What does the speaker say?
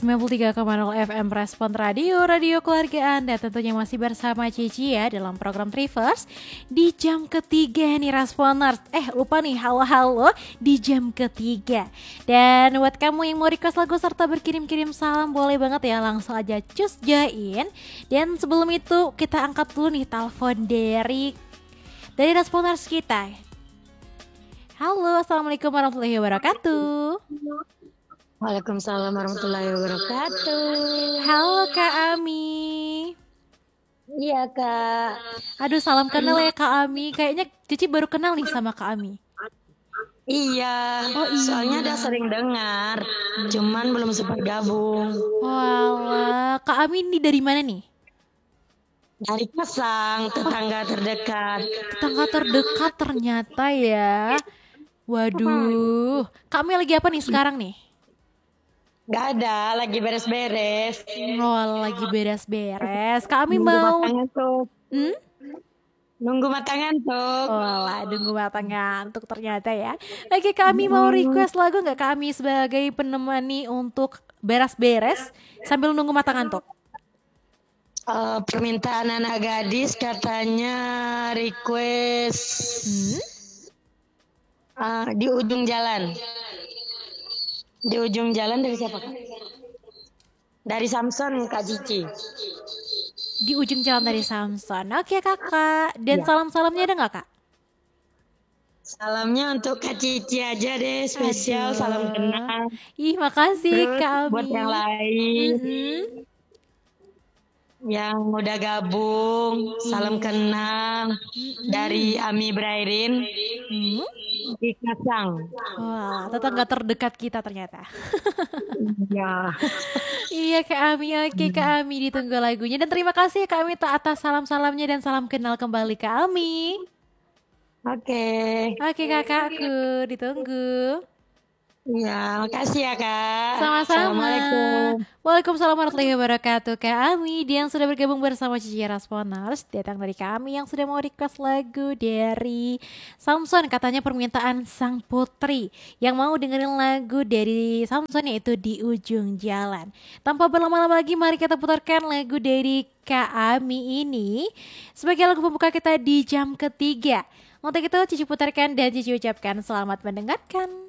93,0 FM Respon Radio keluarga Anda. Tentunya masih bersama Cici ya dalam program Trivers di jam ketiga nih Responers. Lupa nih, halo di jam ketiga. Dan buat kamu yang mau request lagu serta berkirim-kirim salam, boleh banget ya, langsung aja cus join. Dan sebelum itu kita angkat dulu nih telepon dari Responers kita. Halo, assalamualaikum warahmatullahi wabarakatuh. Waalaikumsalam warahmatullahi wabarakatuh. Halo Kak Ami. Iya Kak. Aduh, salam kenal ya Kak Ami. Kayaknya Cici baru kenal nih sama Kak Ami. Iya. Oh iya. Soalnya udah sering dengar, cuman belum sempat gabung. Walah, Kak Ami ini dari mana nih? Dari Kasang, tetangga terdekat. Tetangga terdekat ternyata ya. Waduh, Kak Ami lagi apa nih sekarang nih? Gak ada, lagi beres-beres. Lagi beres-beres. Kak Ami Nunggu mau matang ngantuk. Nunggu matang ngantuk. nunggu matang ngantuk ternyata ya. Oke, Kak Ami mau request lagu nggak Kak Ami sebagai penemani untuk beres-beres sambil nunggu matang ngantuk? Permintaan anak gadis katanya request di ujung jalan. Di ujung jalan dari siapa Kak? Dari Samson Kak Cici. Di ujung jalan dari Samson. Oke Kakak. Dan salam-salamnya ada nggak Kak? Salamnya untuk Kak Cici aja deh, spesial. Aduh. Salam kenal. Ih, makasih Terus Kak Ami. buat yang lain yang udah gabung, salam kenal dari Ami Brairin di Kasang. Wah, tetangga terdekat kita ternyata. Ya. Iya Kak Ami. Oke Kak Ami, ditunggu lagunya. Dan terima kasih ya Kak Ami atas salam-salamnya dan salam kenal kembali Kak Ami. Oke. Oke kakakku, ditunggu. Ya, makasih ya Kak. Sama-sama. Assalamualaikum. Waalaikumsalam warahmatullahi wabarakatuh. Kak Ami yang sudah bergabung bersama Cici Responers. Datang dari kami yang sudah mau request lagu dari Samson. Katanya permintaan sang putri yang mau dengerin lagu dari Samson, yaitu Di Ujung Jalan. Tanpa berlama-lama lagi, mari kita putarkan lagu dari Kak Ami ini sebagai lagu pembuka kita di jam ketiga. Untuk itu Cici putarkan dan Cici ucapkan selamat mendengarkan.